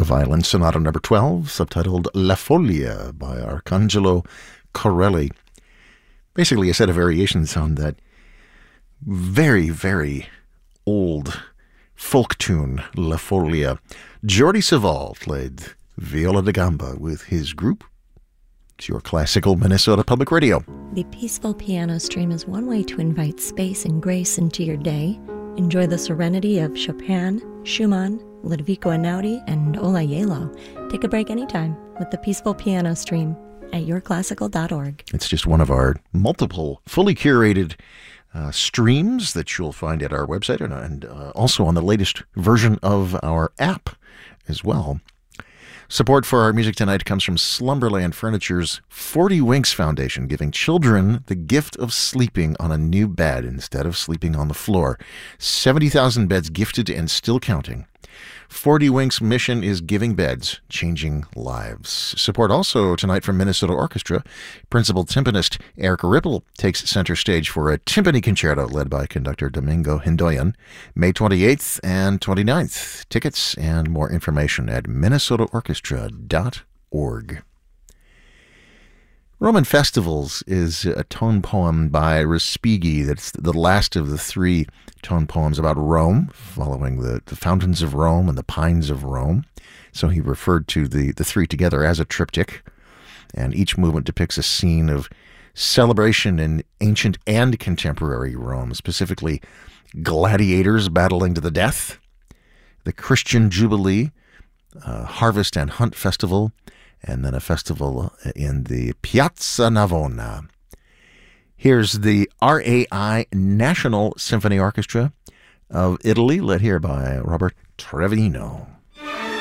Violin Sonata Number 12, subtitled La Folia by Arcangelo Corelli. Basically a set of variations on that very, very old folk tune, La Folia. Jordi Savall played viola da gamba with his group. It's your classical Minnesota Public Radio. The Peaceful Piano Stream is one way to invite space and grace into your day. Enjoy the serenity of Chopin, Schumann, Ludovico Einaudi, and Ola Yelo. Take a break anytime with the Peaceful Piano Stream at yourclassical.org. It's just one of our multiple, fully curated streams that you'll find at our website and also on the latest version of our app as well. Support for our music tonight comes from Slumberland Furniture's 40 Winks Foundation, giving children the gift of sleeping on a new bed instead of sleeping on the floor. 70,000 beds gifted and still counting. 40 Winks' mission is giving beds, changing lives. Support also tonight from Minnesota Orchestra. Principal timpanist Eric Ripple takes center stage for a timpani concerto led by conductor Domingo Hindoyan, May 28th and 29th. Tickets and more information at minnesotaorchestra.org. Roman Festivals is a tone poem by Respighi. That's the last of the three tone poems about Rome, following the fountains of Rome and the pines of Rome. So he referred to the three together as a triptych, and each movement depicts a scene of celebration in ancient and contemporary Rome, specifically gladiators battling to the death, the Christian Jubilee, Harvest and Hunt Festival, and then a festival in the Piazza Navona. Here's the RAI National Symphony Orchestra of Italy, led here by Robert Trevino.